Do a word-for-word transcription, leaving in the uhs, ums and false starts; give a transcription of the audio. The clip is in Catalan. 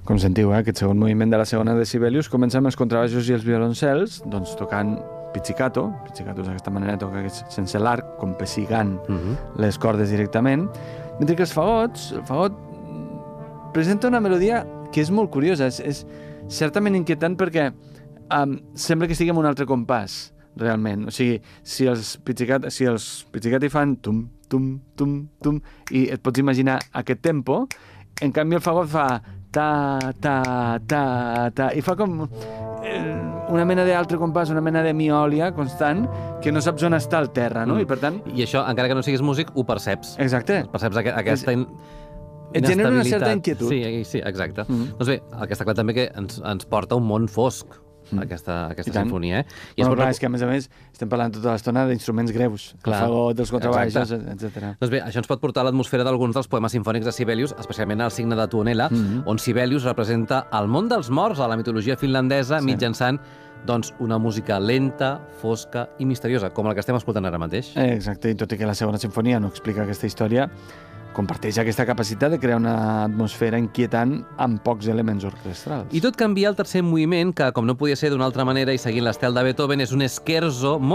Com sentiu, eh? Aquest segon moviment de la segona de Sibelius comença amb els contrabaixos i els violoncels, doncs tocant pizzicato, pizzicato és aquesta manera de tocar sense l'arc, com pessigant uh-huh. les cordes directament, mentre que els fagots, el fagot presenta una melodia que és molt curiosa, és, és certament inquietant perquè um, sembla que estigui en un altre compàs, realment. O sigui, si els pizzicati, si els pizzicati fan tum, tum, tum, tum, i et pots imaginar aquest tempo, en canvi el fagot fa ta, ta, ta, ta, i fa com una mena d'altre compàs, una mena de miòlia constant, que no saps on està el terra, no? Mm. I per tant... I això, encara que no siguis músic, ho perceps. Exacte. Perceps aqu aquesta in... Et genera una certa inquietud. Sí, sí, exacte. Mm. Doncs bé, el que està clar també que ens, ens porta a un món fosc, mm. aquesta, aquesta sinfonia, eh? I bueno, és, clar, és que, a més a més, estem parlant tota l'estona d'instruments greus, clar. El fagot, dels contrabaixos, etcètera. Doncs bé, això ens pot portar a l'atmosfera d'alguns dels poemes sinfònics de Sibelius, especialment al Signe de Tuonela, mm-hmm. on Sibelius representa el món dels morts a la mitologia finlandesa sí. mitjançant doncs, una música lenta, fosca i misteriosa, com la que estem escoltant ara mateix. Eh, exacte, i tot i que la segona sinfonia no explica aquesta història, comparteix aquesta capacitat de crear una atmosfera inquietant amb pocs elements orquestrals. I tot canvia el tercer moviment, que, com no podia ser d'una altra manera i seguint l'estel de Beethoven, és un scherzo